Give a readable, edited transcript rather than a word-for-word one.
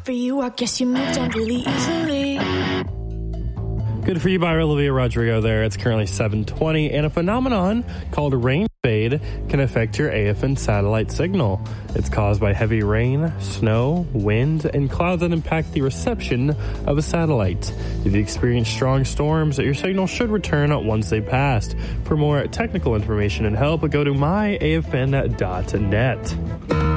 for you. I guess you moved on really easily. Good for you by Olivia Rodrigo there. It's currently 7:20, and a phenomenon called rain fade can affect your AFN satellite signal. It's caused by heavy rain, snow, wind, and clouds that impact the reception of a satellite. If you experience strong storms, your signal should return once they passed. For more technical information and help, go to myafn.net.